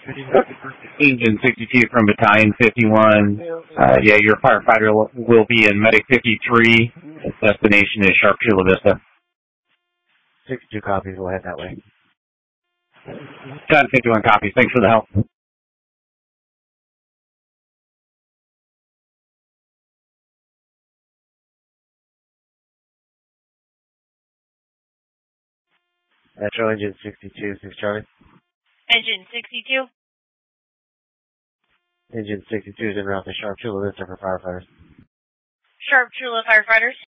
Engine 62 from Battalion 51. Yeah, your firefighter will be in Medic 53. Destination is Sharp Chula Vista. 62 copies. We'll head that way. 1051 copies. Thanks for the help. Metro Engine 62, 6 Charlie. Engine 62. Engine 62 is en route to Sharp Chula Vista for firefighters. Sharp Chula firefighters.